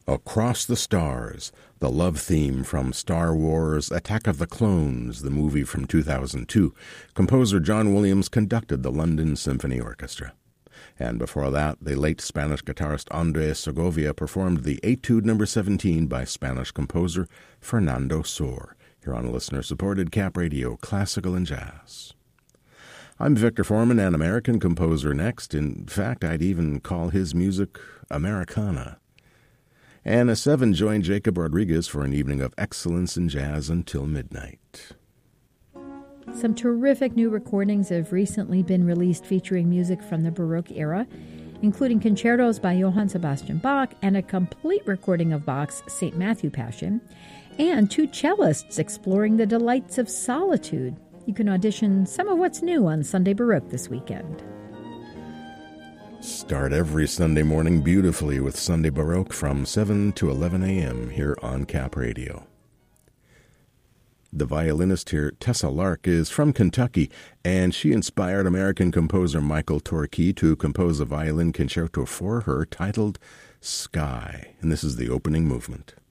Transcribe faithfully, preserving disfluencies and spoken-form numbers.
Across the Stars, the love theme from Star Wars Attack of the Clones, the movie from two thousand two. Composer John Williams conducted the London Symphony Orchestra. And before that, the late Spanish guitarist Andres Segovia performed the Etude number seventeen by Spanish composer Fernando Sor, here on listener-supported Cap Radio Classical and Jazz. I'm Victor Foreman, an American composer next. In fact, I'd even call his music Americana. Anna Seven joined Jacob Rodriguez for an evening of excellence in jazz until midnight. Some terrific new recordings have recently been released featuring music from the Baroque era, including concertos by Johann Sebastian Bach and a complete recording of Bach's Saint Matthew Passion, and two cellists exploring the delights of solitude. You can audition some of what's new on Sunday Baroque this weekend. Start every Sunday morning beautifully with Sunday Baroque from seven to eleven a.m. here on Cap Radio. The violinist here, Tessa Lark, is from Kentucky, and she inspired American composer Michael Torquay to compose a violin concerto for her titled Sky, and this is the opening movement.